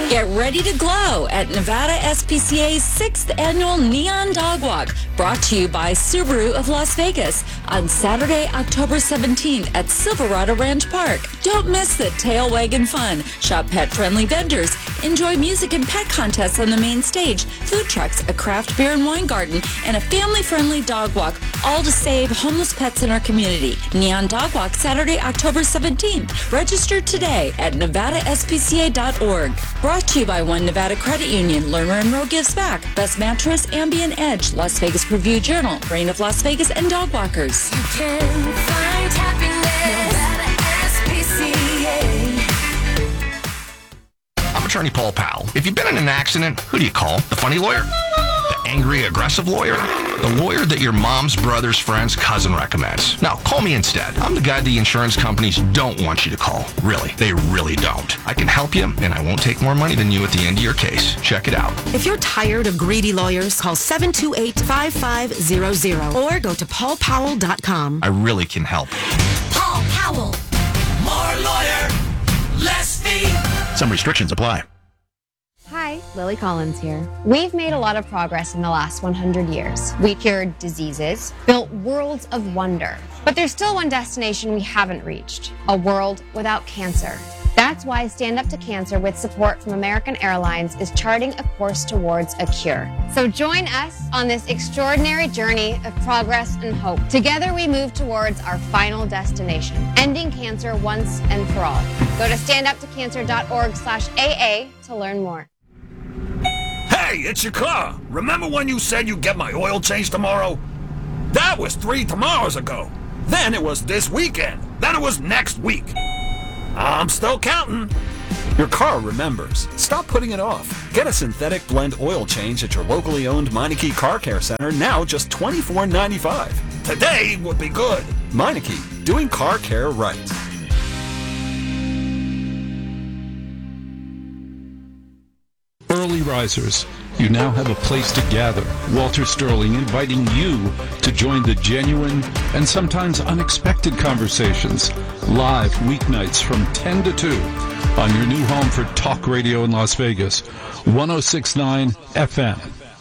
Get ready to glow at Nevada SPCA's 6th Annual Neon Dog Walk, brought to you by Subaru of Las Vegas on Saturday, October 17th at Silverado Ranch Park. Don't miss the tail wagging fun. Shop pet-friendly vendors. Enjoy music and pet contests on the main stage, food trucks, a craft beer and wine garden, and a family-friendly dog walk, all to save homeless pets in our community. Neon Dog Walk, Saturday, October 17th. Register today at nevadaspca.org. Brought to you by One Nevada Credit Union. Lerner and Rowe gives back. Best Mattress, Ambient Edge, Las Vegas Review Journal, Reign of Las Vegas, and Dog Walkers. You can find happiness. Nevada SPCA. I'm attorney Paul Powell. If you've been in an accident, who do you call? The funny lawyer? The angry, aggressive lawyer? The lawyer that your mom's brother's friend's cousin recommends. Now, call me instead. I'm the guy the insurance companies don't want you to call. Really, they really don't. I can help you, and I won't take more money than you at the end of your case. Check it out. If you're tired of greedy lawyers, call 728-5500 or go to paulpowell.com. I really can help. Paul Powell. More lawyer, less fee. Some restrictions apply. Hi, Lily Collins here. We've made a lot of progress in the last 100 years. We cured diseases, built worlds of wonder. But there's still one destination we haven't reached, a world without cancer. That's why Stand Up to Cancer, with support from American Airlines, is charting a course towards a cure. So join us on this extraordinary journey of progress and hope. Together we move towards our final destination, ending cancer once and for all. Go to standuptocancer.org/AA to learn more. Hey, it's your car. Remember when you said you'd get my oil change tomorrow? That was 3 tomorrows ago. Then it was this weekend. Then it was next week. I'm still counting. Your car remembers. Stop putting it off. Get a synthetic blend oil change at your locally owned Meineke Car Care Center, now just $24.95. Today would be good. Meineke, doing car care right. Early risers, you now have a place to gather. Walter Sterling inviting you to join the genuine and sometimes unexpected conversations, live weeknights from 10 to 2 on your new home for talk radio in Las Vegas, 106.9 FM.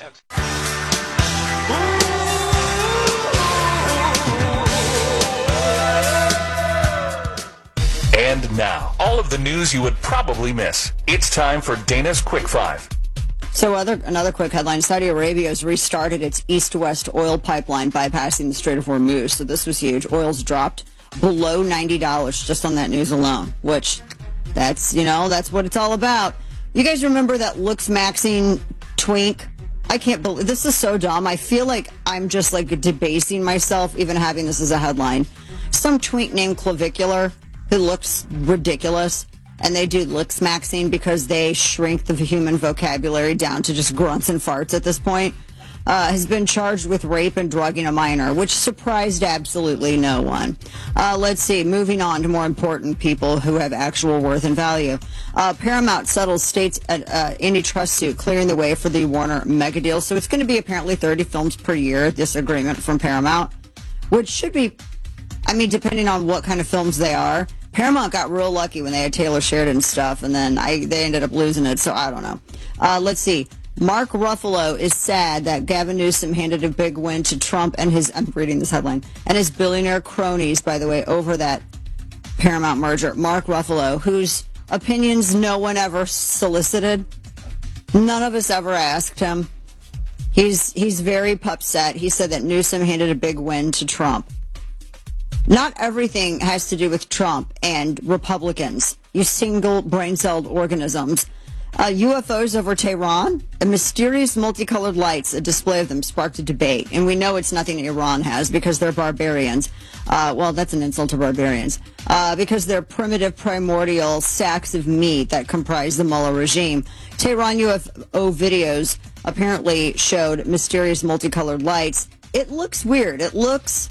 And now, all of the news you would probably miss. It's time for Dana's Quick Five. So another quick headline. Saudi Arabia has restarted its east-west oil pipeline bypassing the Strait of Hormuz. So this was huge. Oil's dropped below $90 just on that news alone, which that's what it's all about. You guys remember that Lux Maxine twink? I can't believe this is so dumb. I feel like I'm just like debasing myself even having this as a headline. Some twink named Clavicular who looks ridiculous, and they do Lux Maxine because they shrink the human vocabulary down to just grunts and farts at this point, has been charged with rape and drugging a minor, which surprised absolutely no one. Let's see, moving on to more important people who have actual worth and value. Paramount settles state's antitrust suit, clearing the way for the Warner mega deal. So it's going to be apparently 30 films per year, this agreement from Paramount, which should be, I mean, depending on what kind of films they are. Paramount got real lucky when they had Taylor Sheridan stuff, and then they ended up losing it, so I don't know. Let's see. Mark Ruffalo is sad that Gavin Newsom handed a big win to Trump and I'm reading this headline, and his billionaire cronies, by the way, over that Paramount merger. Mark Ruffalo, whose opinions no one ever solicited. None of us ever asked him. He's very upset. He said that Newsom handed a big win to Trump. Not everything has to do with Trump and Republicans, you single brain-celled organisms. UFOs over Tehran, and mysterious multicolored lights, a display of them sparked a debate. And we know it's nothing Iran has because they're barbarians. Well, that's an insult to barbarians. Because they're primitive, primordial sacks of meat that comprise the Mullah regime. Tehran UFO videos apparently showed mysterious multicolored lights. It looks weird. It looks,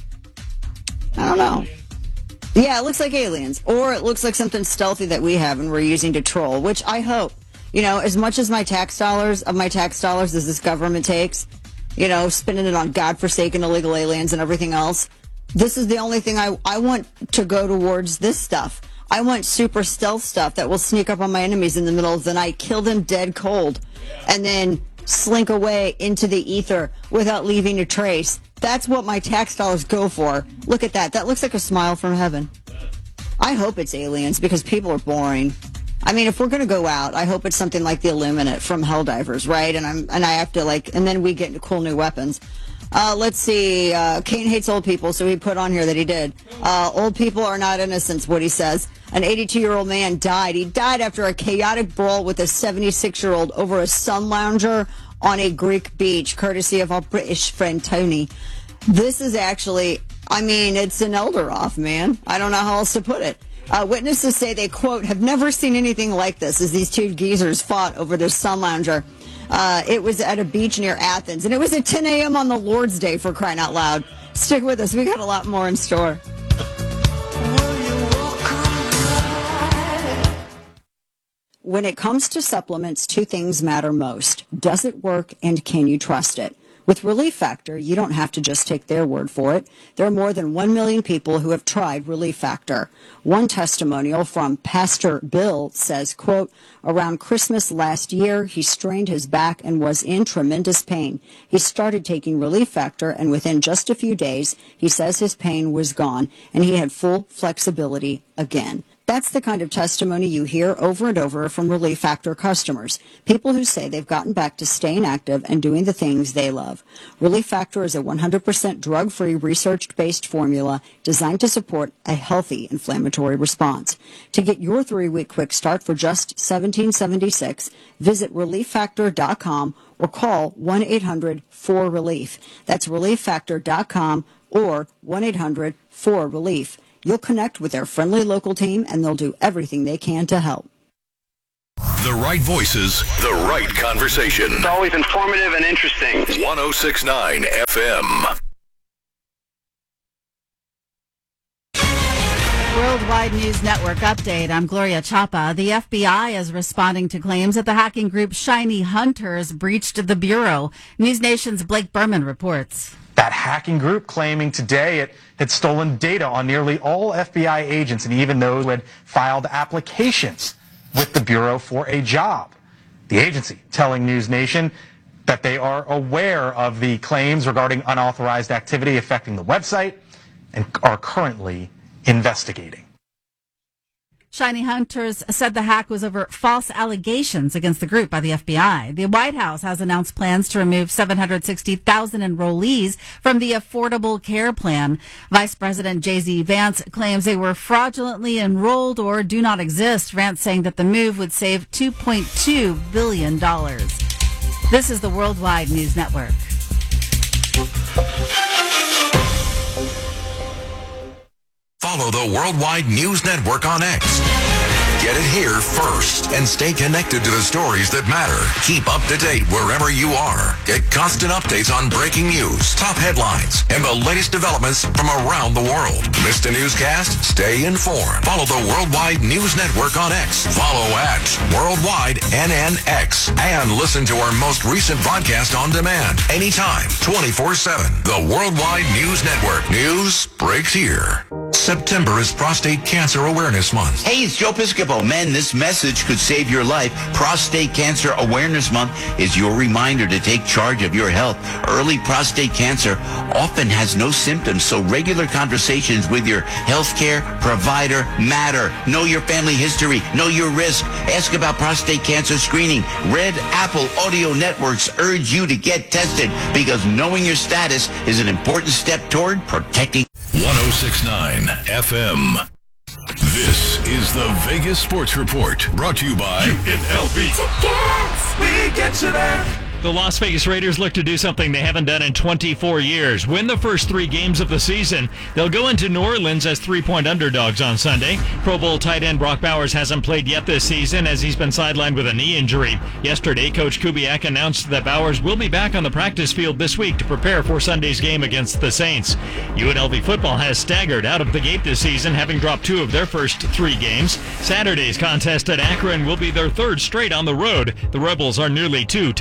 I don't know. Yeah, it looks like aliens. Or it looks like something stealthy that we have and we're using to troll, which I hope. You know, as much as my tax dollars as this government takes, you know, spending it on godforsaken illegal aliens and everything else, this is the only thing I want to go towards this stuff. I want super stealth stuff that will sneak up on my enemies in the middle of the night, kill them dead cold, and then slink away into the ether without leaving a trace. That's what my tax dollars go for. Look at that. That looks like a smile from heaven. I hope it's aliens because people are boring. I mean, if we're going to go out, I hope it's something like the Illuminate from Helldivers, right? And I have to and then we get into cool new weapons. Let's see. Kane hates old people, so he put on here that he did. Old people are not innocents, Woody says. An 82-year-old man died. He died after a chaotic brawl with a 76-year-old over a sun lounger on a Greek beach, courtesy of our British friend Tony. This is actually, it's an Elderoff, man. I don't know how else to put it. Witnesses say they, quote, have never seen anything like this as these two geezers fought over their sun lounger. It was at a beach near Athens, and it was at 10 a.m. on the Lord's Day, for crying out loud. Stick with us. We got a lot more in store. When it comes to supplements, two things matter most. Does it work, and can you trust it? With Relief Factor, you don't have to just take their word for it. There are more than 1 million people who have tried Relief Factor. One testimonial from Pastor Bill says, quote, around Christmas last year, he strained his back and was in tremendous pain. He started taking Relief Factor, and within just a few days, he says his pain was gone, and he had full flexibility again. That's the kind of testimony you hear over and over from Relief Factor customers. People who say they've gotten back to staying active and doing the things they love. Relief Factor is a 100% drug-free, research-based formula designed to support a healthy inflammatory response. To get your 3-week quick start for just $17.76, visit ReliefFactor.com or call 1-800-4RELIEF. That's ReliefFactor.com or 1-800-4RELIEF. You'll connect with their friendly local team, and they'll do everything they can to help. The right voices, the right conversation. It's always informative and interesting. 106.9 FM. Worldwide News Network update. I'm Gloria Chapa. The FBI is responding to claims that the hacking group Shiny Hunters breached the Bureau. News Nation's Blake Berman reports. That hacking group claiming today it had stolen data on nearly all FBI agents and even those who had filed applications with the Bureau for a job. The agency telling News Nation that they are aware of the claims regarding unauthorized activity affecting the website and are currently investigating. Shiny Hunters said the hack was over false allegations against the group by the FBI. The White House has announced plans to remove 760,000 enrollees from the Affordable Care Plan. Vice President J.D. Vance claims they were fraudulently enrolled or do not exist. Vance saying that the move would save $2.2 billion. This is the Worldwide News Network. Follow the Worldwide News Network on X. Get it here first and stay connected to the stories that matter. Keep up to date wherever you are. Get constant updates on breaking news, top headlines, and the latest developments from around the world. Missed a newscast? Stay informed. Follow the Worldwide News Network on X. Follow at Worldwide NNX. And listen to our most recent broadcast on demand anytime, 24/7. The Worldwide News Network. News breaks here. September is Prostate Cancer Awareness Month. Hey, it's Joe Piscopo. Men, this message could save your life. Prostate Cancer Awareness Month is your reminder to take charge of your health. Early prostate cancer often has no symptoms, so regular conversations with your healthcare provider matter. Know your family history. Know your risk. Ask about prostate cancer screening. Red Apple Audio Networks urge you to get tested because knowing your status is an important step toward protecting. 106.9 FM. This is the Vegas Sports Report, brought to you by UNLV. Tickets! We get you there. The Las Vegas Raiders look to do something they haven't done in 24 years. Win the first 3 games of the season. They'll go into New Orleans as 3-point underdogs on Sunday. Pro Bowl tight end Brock Bowers hasn't played yet this season as he's been sidelined with a knee injury. Yesterday, Coach Kubiak announced that Bowers will be back on the practice field this week to prepare for Sunday's game against the Saints. UNLV football has staggered out of the gate this season, having dropped 2 of their first 3 games. Saturday's contest at Akron will be their 3rd straight on the road. The Rebels are nearly 2 touchdown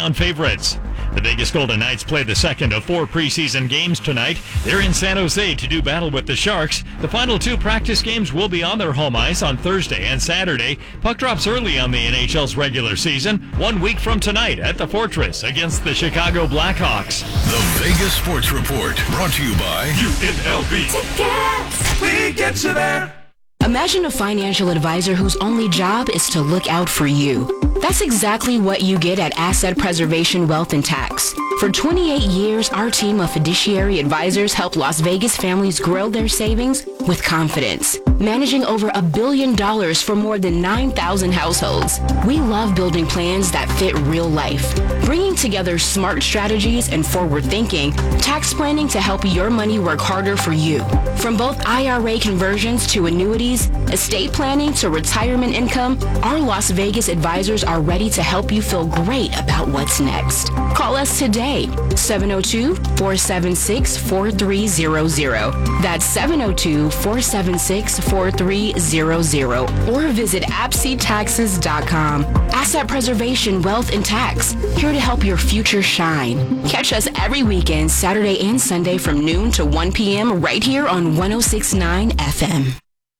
3-1 favorites. The Vegas Golden Knights play the second of 4 preseason games tonight. They're in San Jose to do battle with the Sharks. The final 2 practice games will be on their home ice on Thursday and Saturday. Puck drops early on the NHL's regular season, 1 week from tonight at the Fortress against the Chicago Blackhawks. The Vegas Sports Report, brought to you by UNLV. Tickets. We get you there. Imagine a financial advisor whose only job is to look out for you. That's exactly what you get at Asset Preservation Wealth and Tax. For 28 years, our team of fiduciary advisors help Las Vegas families grow their savings with confidence, managing over $1 billion for more than 9,000 households. We love building plans that fit real life, bringing together smart strategies and forward thinking, tax planning to help your money work harder for you. From both IRA conversions to annuities, estate planning to retirement income, our Las Vegas advisors are ready to help you feel great about what's next. Call us today, 702-476-4300. That's 702-476-4300. Or visit AppSeataxes.com. Asset Preservation Wealth and Tax, here to help your future shine. Catch us every weekend, Saturday and Sunday from noon to 1 p.m. right here on 106.9 FM.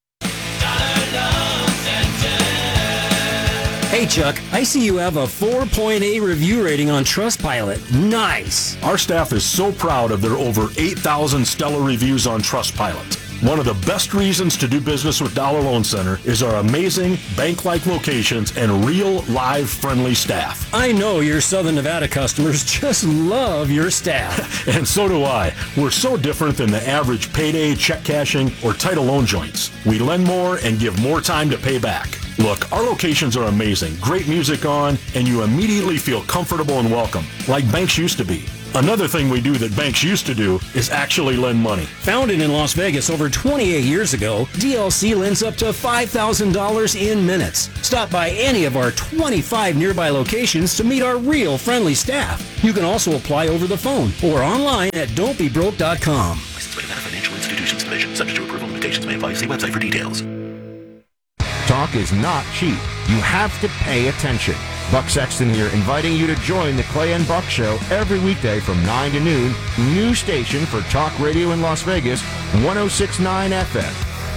Hey Chuck, I see you have a 4.8 review rating on Trustpilot. Nice! Our staff is so proud of their over 8,000 stellar reviews on Trustpilot. One of the best reasons to do business with Dollar Loan Center is our amazing bank-like locations and real, live, friendly staff. I know your Southern Nevada customers just love your staff. And so do I. We're so different than the average payday, check cashing, or title loan joints. We lend more and give more time to pay back. Look, our locations are amazing, great music on, and you immediately feel comfortable and welcome, like banks used to be. Another thing we do that banks used to do is actually lend money. Founded in Las Vegas over 28 years ago, DLC lends up to $5,000 in minutes. Stop by any of our 25 nearby locations to meet our real friendly staff. You can also apply over the phone or online at don'tbebroke.com. Licensed by Nevada Financial Institutions Division. Subject to approval, limitations may apply. See website for details. Talk is not cheap. You have to pay attention. Buck Sexton here, inviting you to join the Clay and Buck Show every weekday from 9 to noon. New station for talk radio in Las Vegas, 106.9 FM.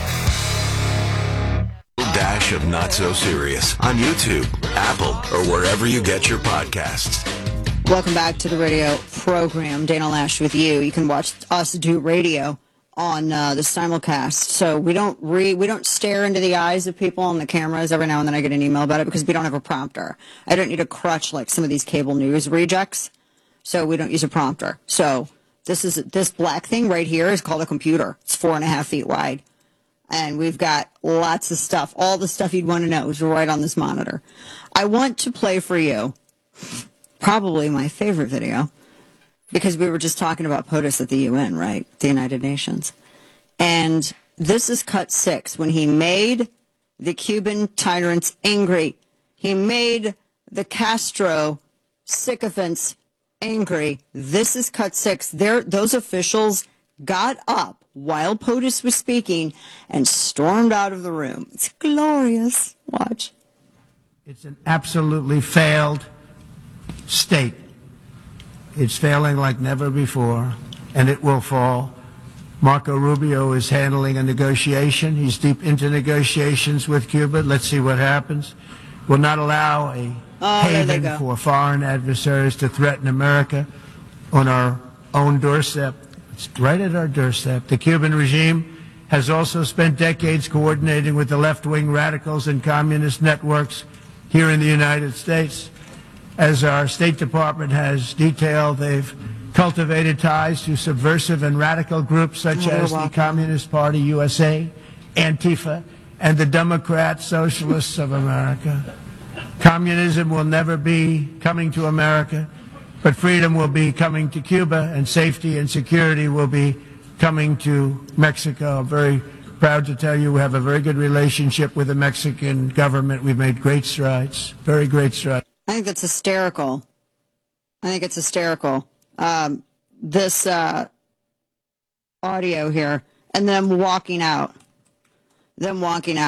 Dash of Not So Serious on YouTube, Apple, or wherever you get your podcasts. Welcome back to the radio program. Dana Lash with you. You can watch us do radio on the simulcast. So we don't stare into the eyes of people on the cameras. Every now and then I get an email about it because we don't have a prompter. I don't need a crutch like some of these cable news rejects. So we don't use a prompter. So this black thing right here is called a computer. It's 4.5 feet wide. And we've got lots of stuff. All the stuff you'd want to know is right on this monitor. I want to play for you probably my favorite video, because we were just talking about POTUS at the UN, right? The United Nations. And this is cut 6, when he made the Cuban tyrants angry. He made the Castro sycophants angry. This is cut 6. Those officials got up while POTUS was speaking and stormed out of the room. It's glorious. Watch. It's an absolutely failed state. It's failing like never before, and it will fall. Marco Rubio is handling a negotiation. He's deep into negotiations with Cuba. Let's see what happens. Will not allow a haven for foreign adversaries to threaten America on our own doorstep. It's right at our doorstep. The Cuban regime has also spent decades coordinating with the left-wing radicals and communist networks here in the United States. As our State Department has detailed, they've cultivated ties to subversive and radical groups such as the Communist Party USA, Antifa, and the Democrat Socialists of America. Communism will never be coming to America, but freedom will be coming to Cuba, and safety and security will be coming to Mexico. I'm very proud to tell you we have a very good relationship with the Mexican government. We've made great strides, very great strides. I think that's hysterical. This audio here, and them walking out.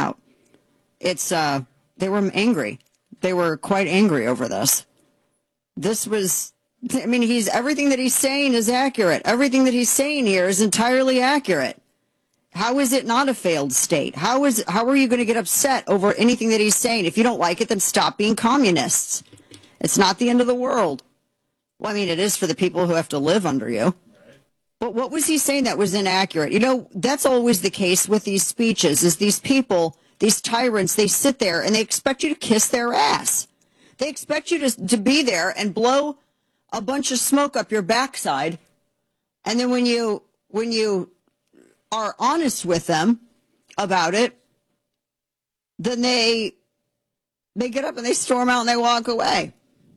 It's, they were angry. They were quite angry over this. this was, I mean, everything that he's saying is accurate. Everything that he's saying here is entirely accurate. How is it not a failed state? How are you going to get upset over anything that he's saying? If you don't like it, then stop being communists. It's not the end of the world. Well, I mean, it is for the people who have to live under you. But what was he saying that was inaccurate? You know, that's always the case with these speeches, is these people, these tyrants, they sit there and they expect you to kiss their ass. They expect you to be there and blow a bunch of smoke up your backside. And then when you are honest with them about it, then they get up and they storm out and they walk away.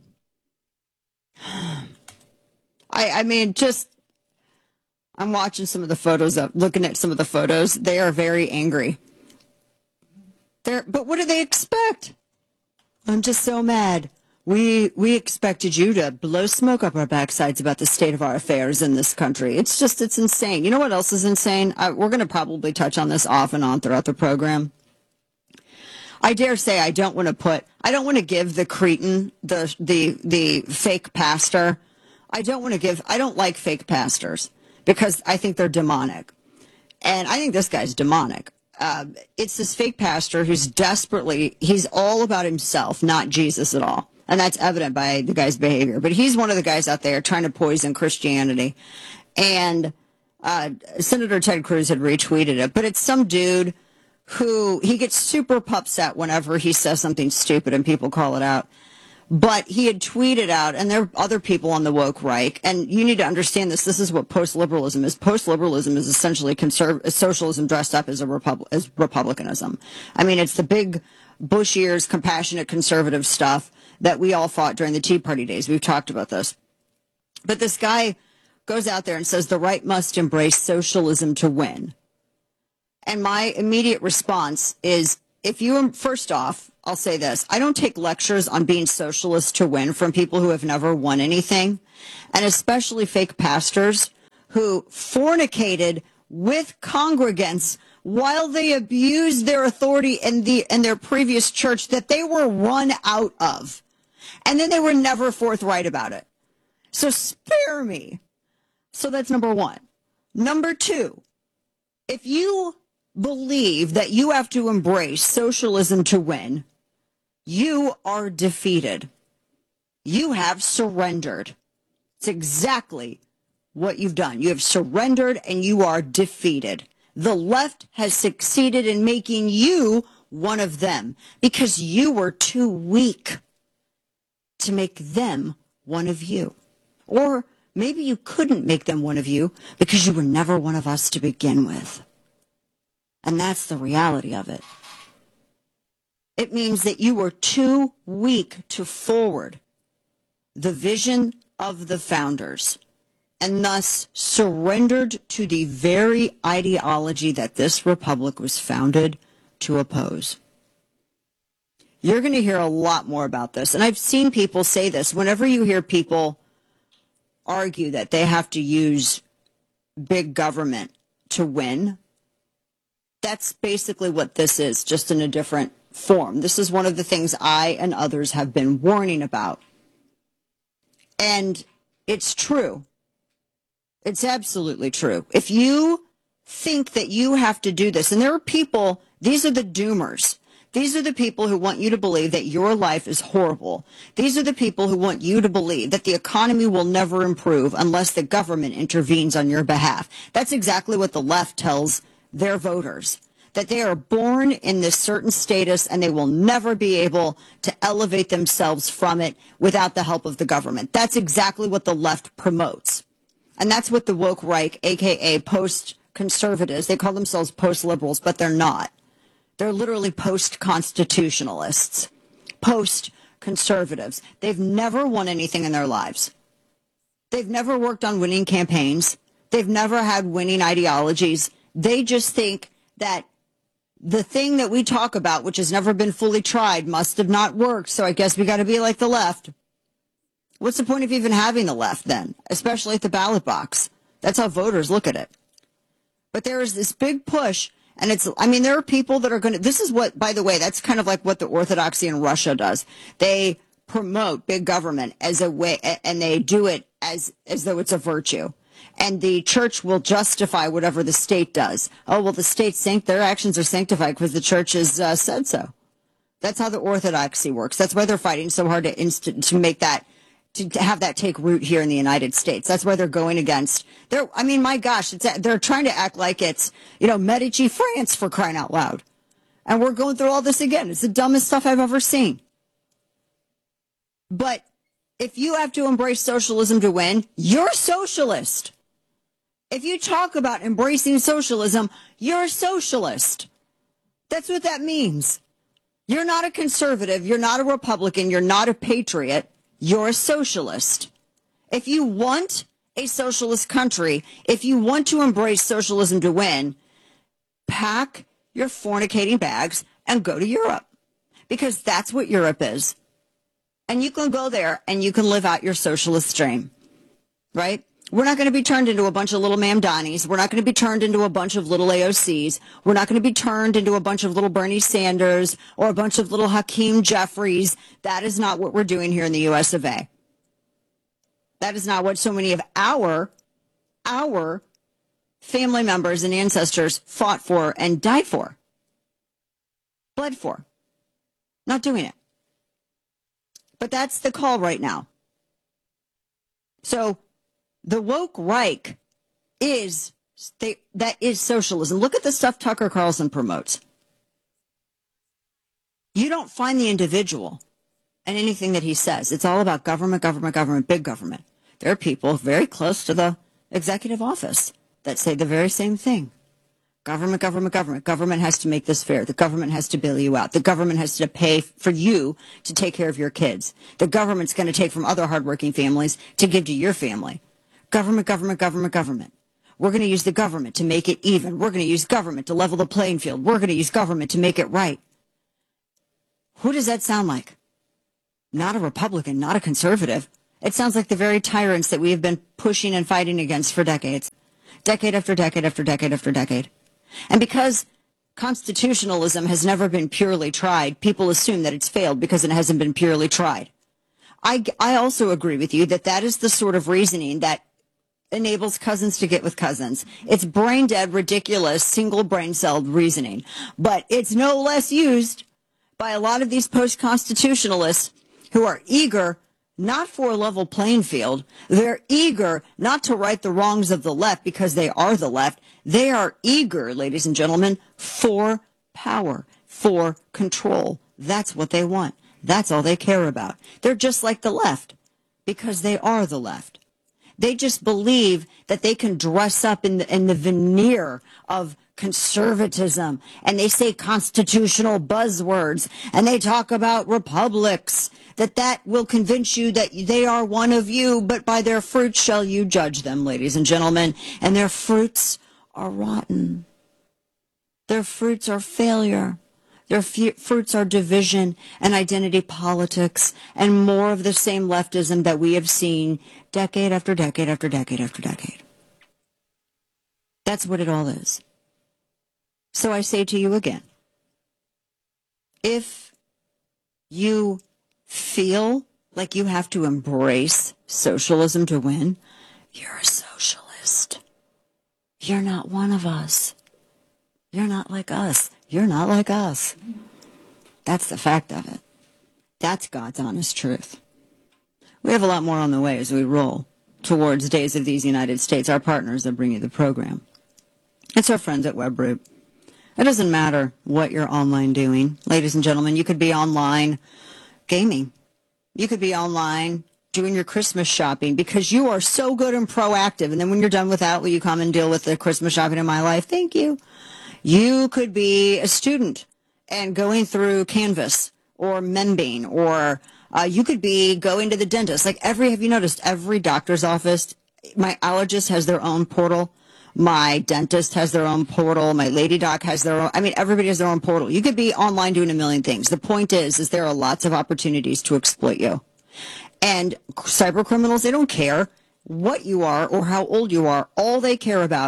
I mean, I'm watching some of the photos looking at some of the photos. They are very angry. But what do they expect? I'm just so mad. We expected you to blow smoke up our backsides about the state of our affairs in this country. It's insane. You know what else is insane? We're going to probably touch on this off and on throughout the program. I dare say I don't want to give the cretin, the fake pastor. I don't like fake pastors because I think they're demonic. And I think this guy's demonic. It's this fake pastor who's he's all about himself, not Jesus at all. And that's evident by the guy's behavior. But he's one of the guys out there trying to poison Christianity. And Senator Ted Cruz had retweeted it. But it's some dude who he gets super upset whenever he says something stupid and people call it out. But he had tweeted out, and there are other people on the woke right, and you need to understand this. This is what post-liberalism is. Post-liberalism is essentially socialism dressed up as as republicanism. I mean, it's the big Bush years, compassionate conservative stuff that we all fought during the Tea Party days. We've talked about this. But this guy goes out there and says the right must embrace socialism to win. And my immediate response is, first off, I'll say this. I don't take lectures on being socialist to win from people who have never won anything, and especially fake pastors who fornicated with congregants while they abused their authority in their previous church that they were run out of. And then they were never forthright about it. So spare me. So that's number one. Number two, if you believe that you have to embrace socialism to win, you are defeated. You have surrendered. It's exactly what you've done. You have surrendered and you are defeated. The left has succeeded in making you one of them because you were too weak to make them one of you. Or maybe you couldn't make them one of you because you were never one of us to begin with. And that's the reality of it. It means that you were too weak to forward the vision of the founders and thus surrendered to the very ideology that this republic was founded to oppose. You're going to hear a lot more about this. And I've seen people say this. Whenever you hear people argue that they have to use big government to win, that's basically what this is, just in a different form. This is one of the things I and others have been warning about. And it's true. It's absolutely true. If you think that you have to do this, and there are people, these are the doomers. These are the people who want you to believe that your life is horrible. These are the people who want you to believe that the economy will never improve unless the government intervenes on your behalf. That's exactly what the left tells their voters, that they are born in this certain status and they will never be able to elevate themselves from it without the help of the government. That's exactly what the left promotes. And that's what the woke right, a.k.a. post-conservatives, they call themselves post-liberals, but they're not. They're literally post-constitutionalists, post-conservatives. They've never won anything in their lives. They've never worked on winning campaigns. They've never had winning ideologies. They just think that the thing that we talk about, which has never been fully tried, must have not worked, so I guess we got to be like the left. What's the point of even having the left then, especially at the ballot box? That's how voters look at it. But there is this big push, and there are people that are going to, this is what, by the way, that's kind of like what the orthodoxy in Russia does. They promote big government as a way, and they do it as though it's a virtue. And the church will justify whatever the state does. Oh, well, the state their actions are sanctified because the church has said so. That's how the orthodoxy works. That's why they're fighting so hard to make that, to have that take root here in the United States. That's why they're going against. My gosh, they're trying to act like it's Medici France, for crying out loud. And we're going through all this again. It's the dumbest stuff I've ever seen. But if you have to embrace socialism to win, you're a socialist. If you talk about embracing socialism, you're a socialist. That's what that means. You're not a conservative. You're not a Republican. You're not a patriot. You're a socialist. If you want a socialist country, if you want to embrace socialism to win, pack your fornicating bags and go to Europe, because that's what Europe is. And you can go there and you can live out your socialist dream, right? We're not going to be turned into a bunch of little Mamdanis. We're not going to be turned into a bunch of little AOCs. We're not going to be turned into a bunch of little Bernie Sanders or a bunch of little Hakeem Jeffries. That is not what we're doing here in the U.S. of A. That is not what so many of our family members and ancestors fought for and died for, bled for. Not doing it. But that's the call right now. So the woke Reich is socialism. Look at the stuff Tucker Carlson promotes. You don't find the individual in anything that he says. It's all about government, government, government, big government. There are people very close to the executive office that say the very same thing. Government, government, government. Government has to make this fair. The government has to bail you out. The government has to pay for you to take care of your kids. The government's going to take from other hardworking families to give to your family. Government, government, government, government. We're going to use the government to make it even. We're going to use government to level the playing field. We're going to use government to make it right. Who does that sound like? Not a Republican, not a conservative. It sounds like the very tyrants that we have been pushing and fighting against for decades. Decade after decade after decade after decade. And because constitutionalism has never been purely tried, people assume that it's failed because it hasn't been purely tried. I also agree with you that that is the sort of reasoning that enables cousins to get with cousins. It's brain dead, ridiculous, single brain celled reasoning. But it's no less used by a lot of these post-constitutionalists who are eager not for a level playing field. They're eager not to right the wrongs of the left because they are the left. They are eager, ladies and gentlemen, for power, for control. That's what they want. That's all they care about. They're just like the left because they are the left. They just believe that they can dress up in the veneer of conservatism, and they say constitutional buzzwords, and they talk about republics, that will convince you that they are one of you, but by their fruits shall you judge them, ladies and gentlemen. And their fruits are rotten. Their fruits are failure. Their fruits are division and identity politics and more of the same leftism that we have seen decade after decade after decade after decade. That's what it all is. So I say to you again, if you feel like you have to embrace socialism to win, you're a socialist. You're not one of us. You're not like us. You're not like us. That's the fact of it. That's God's honest truth. We have a lot more on the way as we roll towards Days of These United States, our partners that bring you the program. It's our friends at WebRoot. It doesn't matter what you're online doing. Ladies and gentlemen, you could be online gaming. You could be online doing your Christmas shopping because you are so good and proactive. And then when you're done with that, will you come and deal with the Christmas shopping in my life? Thank you. You could be a student and going through Canvas or Membean, or you could be going to the dentist. Have you noticed every doctor's office, my allergist has their own portal. My dentist has their own portal. My lady doc has their own. Everybody has their own portal. You could be online doing a million things. The point is there are lots of opportunities to exploit you. And cyber criminals, they don't care what you are or how old you are. All they care about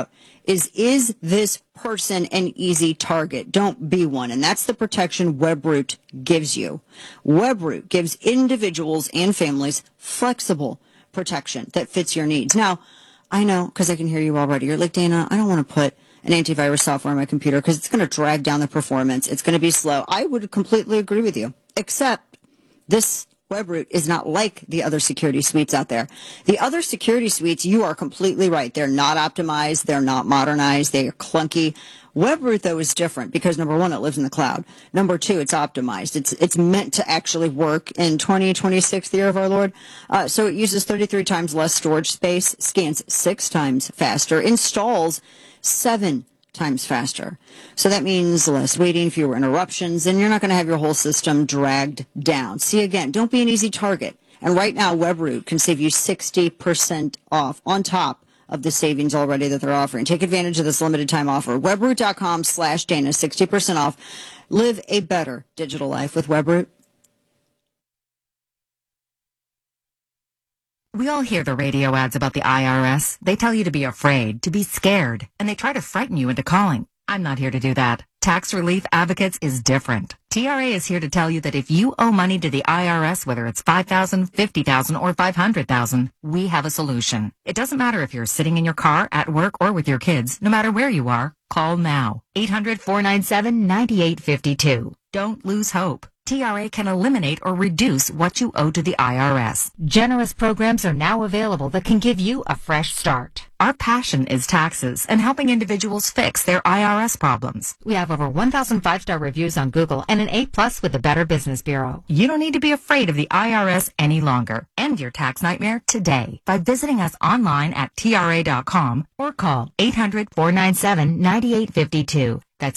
is this person an easy target? Don't be one. And that's the protection WebRoot gives you. WebRoot gives individuals and families flexible protection that fits your needs. Now, I know, because I can hear you already. You're like, Dana, I don't want to put an antivirus software on my computer because it's going to drag down the performance. It's going to be slow. I would completely agree with you, except this WebRoot is not like the other security suites out there. The other security suites, you are completely right. They're not optimized. They're not modernized. They are clunky. WebRoot, though, is different because, number one, it lives in the cloud. Number two, it's optimized. It's meant to actually work in 2026, the year of our Lord. So it uses 33 times less storage space, scans 6 times faster, installs 7 times faster. So that means less waiting, fewer interruptions, and you're not going to have your whole system dragged down. See, again, don't be an easy target. And right now, WebRoot can save you 60% off on top of the savings already that they're offering. Take advantage of this limited time offer. WebRoot.com/Dana, 60% off. Live a better digital life with WebRoot. We all hear the radio ads about the IRS. They tell you to be afraid, to be scared, and they try to frighten you into calling. I'm not here to do that. Tax Relief Advocates is different. TRA is here to tell you that if you owe money to the IRS, whether it's $5,000, $50,000, or $500,000, we have a solution. It doesn't matter if you're sitting in your car, at work, or with your kids. No matter where you are, call now. 800-497-9852. Don't lose hope. TRA can eliminate or reduce what you owe to the IRS. Generous programs are now available that can give you a fresh start. Our passion is taxes and helping individuals fix their IRS problems. We have over 1,000 5-star reviews on Google and an A+ with the Better Business Bureau. You don't need to be afraid of the IRS any longer. End your tax nightmare today by visiting us online at TRA.com or call 800-497-9852. That's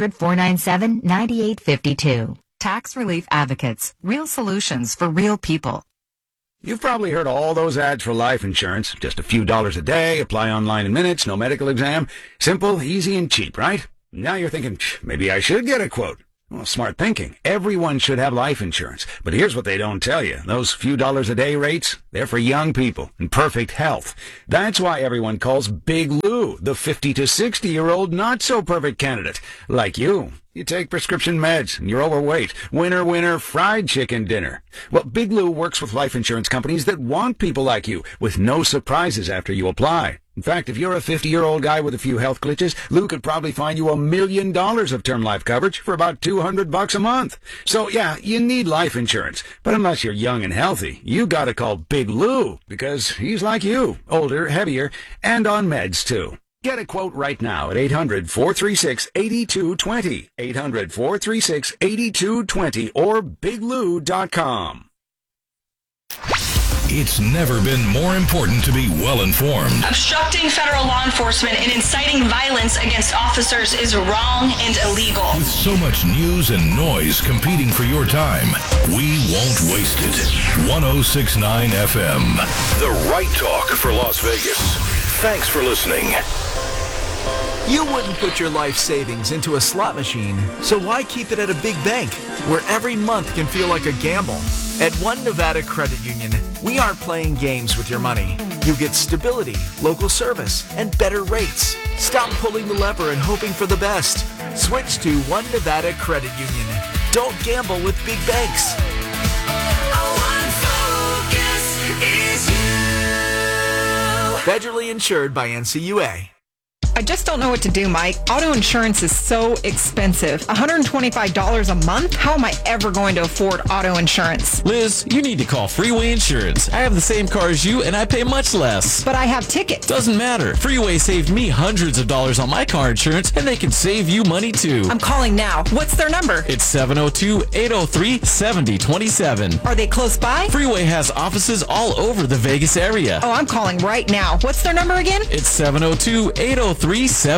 800-497-9852. Tax Relief Advocates. Real solutions for real people. You've probably heard all those ads for life insurance. Just a few dollars a day, apply online in minutes, no medical exam. Simple, easy, and cheap, right? Now you're thinking, maybe I should get a quote. Well, smart thinking. Everyone should have life insurance. But here's what they don't tell you. Those few dollars a day rates, they're for young people in perfect health. That's why everyone calls Big Lou the 50 to 60-year-old not-so-perfect candidate. Like you. You take prescription meds, and you're overweight. Winner, winner, fried chicken dinner. Well, Big Lou works with life insurance companies that want people like you, with no surprises after you apply. In fact, if you're a 50-year-old guy with a few health glitches, Lou could probably find you $1 million of term life coverage for about $200 a month. So, yeah, you need life insurance. But unless you're young and healthy, you gotta call Big Lou, because he's like you, older, heavier, and on meds, too. Get a quote right now at 800-436-8220, 800-436-8220, or biglou.com. It's never been more important to be well-informed. Obstructing federal law enforcement and inciting violence against officers is wrong and illegal. With so much news and noise competing for your time, we won't waste it. 106.9 FM. The right talk for Las Vegas. Thanks for listening. You wouldn't put your life savings into a slot machine, so why keep it at a big bank, where every month can feel like a gamble? At One Nevada Credit Union, we aren't playing games with your money. You get stability, local service, and better rates. Stop pulling the lever and hoping for the best. Switch to One Nevada Credit Union. Don't gamble with big banks. Federally insured by NCUA. I just don't know what to do, Mike. Auto insurance is so expensive. $125 a month? How am I ever going to afford auto insurance? Liz, you need to call Freeway Insurance. I have the same car as you, and I pay much less. But I have tickets. Doesn't matter. Freeway saved me hundreds of dollars on my car insurance, and they can save you money, too. I'm calling now. What's their number? It's 702-803-7027. Are they close by? Freeway has offices all over the Vegas area. Oh, I'm calling right now. What's their number again? It's 702-803-7027.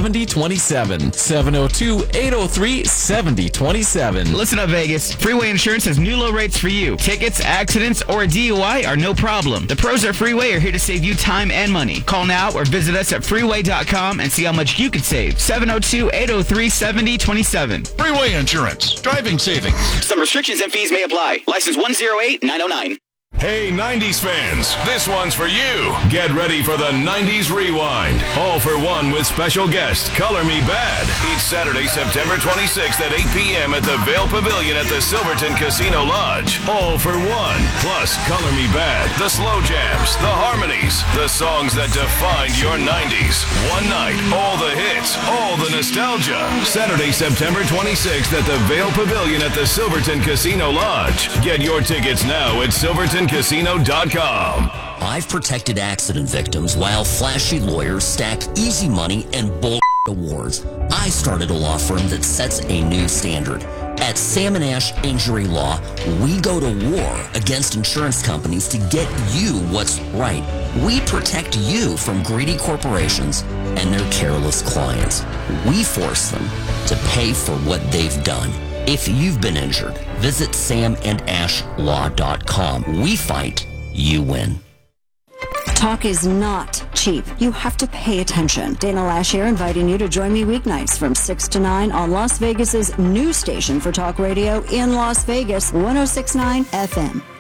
702-803-7027. Listen up, Vegas. Freeway Insurance has new low rates for you. Tickets, accidents, or a DUI are no problem. The pros at Freeway are here to save you time and money. Call now or visit us at freeway.com and see how much you could save. 702-803-7027. Freeway Insurance. Driving savings. Some restrictions and fees may apply. License 108909. Hey, 90s fans, this one's for you. Get ready for the 90s Rewind. All for one with special guest, Color Me Bad. Each Saturday, September 26th at 8 p.m. at the Vail Pavilion at the Silverton Casino Lodge. All for one. Plus, Color Me Bad, the slow jams, the harmonies, the songs that defined your 90s. One night, all the hits, all the nostalgia. Saturday, September 26th at the Vail Pavilion at the Silverton Casino Lodge. Get your tickets now at silvertoncasino.com. I've protected accident victims while flashy lawyers stack easy money and bull awards. I started a law firm that sets a new standard. At Sam & Ash Injury Law, we go to war against insurance companies to get you what's right. We protect you from greedy corporations and their careless clients. We force them to pay for what they've done. If you've been injured, visit samandashlaw.com. We fight, you win. Talk is not cheap. You have to pay attention. Dana Lash here, inviting you to join me weeknights from 6 to 9 on Las Vegas's new station for talk radio in Las Vegas, 106.9 FM.